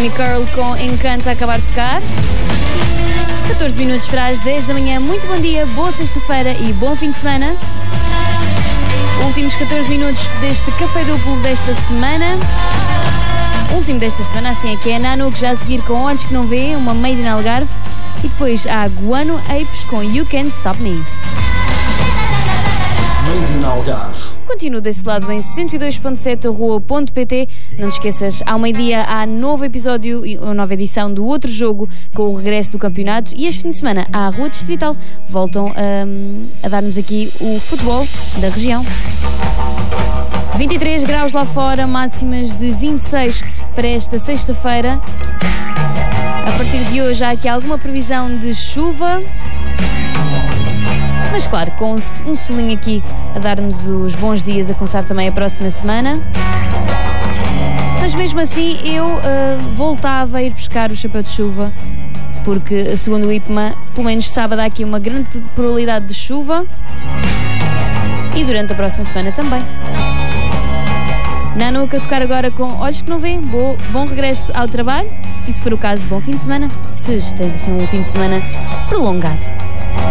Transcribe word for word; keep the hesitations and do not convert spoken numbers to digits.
Jimmy Curl com Encanto a acabar de tocar. catorze minutos para as dez da manhã. Muito bom dia, boa sexta-feira e bom fim de semana. Últimos catorze minutos deste Café Duplo desta semana. Último desta semana, assim é que é. Nano, que já a seguir com Olhos que Não Vê, uma Made in Algarve. E depois há Guano Apes com You Can't Stop Me. Made in Algarve. Continuo desse lado em cento e dois ponto sete rua ponto pt. Não te esqueças, ao meio-dia há novo episódio e uma nova edição do Outro Jogo com o regresso do campeonato. E este fim de semana à Rua Distrital voltam um, a dar-nos aqui o futebol da região. vinte e três graus lá fora, máximas de vinte e seis para esta sexta-feira. A partir de hoje há aqui alguma previsão de chuva, mas claro, com um solinho aqui a dar-nos os bons dias, a começar também a próxima semana. Mas mesmo assim eu uh, voltava a ir buscar o chapéu de chuva, porque segundo o IPMA, pelo menos sábado há aqui uma grande probabilidade de chuva e durante a próxima semana também. Nanuca a tocar agora com Olhos que Não Vêem. Bom, bom regresso ao trabalho e, se for o caso, bom fim de semana, se tens assim um fim de semana prolongado.